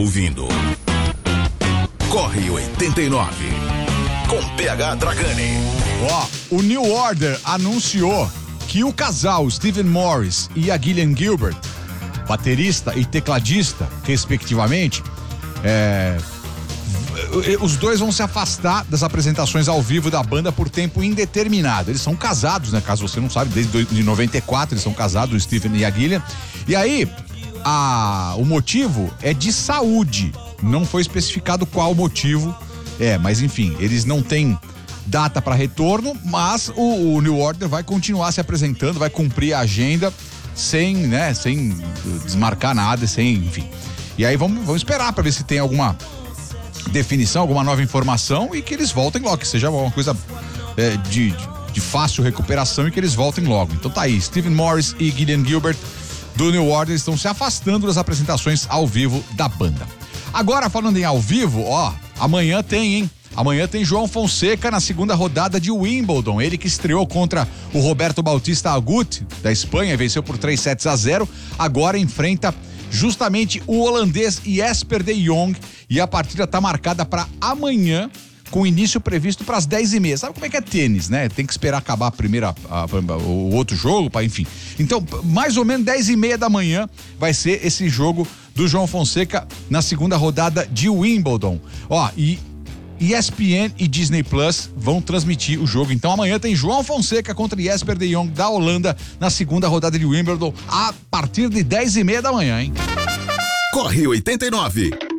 Ouvindo Corre 89 com PH Dragani. O New Order anunciou que o casal Stephen Morris e a Gillian Gilbert, baterista e tecladista, respectivamente, os dois vão se afastar das apresentações ao vivo da banda por tempo indeterminado. Eles são casados, né? Caso você não sabe, desde 94 eles são casados, o Stephen e a Gillian. E aí, o motivo é de saúde. Não foi especificado qual o motivo. Mas enfim, eles não têm data para retorno, mas o New Order vai continuar se apresentando, vai cumprir a agenda sem desmarcar nada, enfim. E aí vamos esperar para ver se tem alguma definição, alguma nova informação e que eles voltem logo, que seja uma coisa de fácil recuperação e que eles voltem logo. Então tá aí, Stephen Morris e Gillian Gilbert do New Order estão se afastando das apresentações ao vivo da banda. Agora, falando em ao vivo, amanhã tem, hein? Amanhã tem João Fonseca na segunda rodada de Wimbledon. Ele que estreou contra o Roberto Bautista Agut, da Espanha, venceu por 3-0. Agora enfrenta justamente o holandês Jesper de Jong. E a partida está marcada para amanhã, com início previsto para as 10h30. Sabe como é que é tênis, né? Tem que esperar acabar o outro jogo, enfim. Então, mais ou menos 10h30 da manhã vai ser esse jogo do João Fonseca na segunda rodada de Wimbledon. E ESPN e Disney Plus vão transmitir o jogo. Então amanhã tem João Fonseca contra Jesper de Jong da Holanda na segunda rodada de Wimbledon a partir de 10h30 da manhã, hein? Corre 89.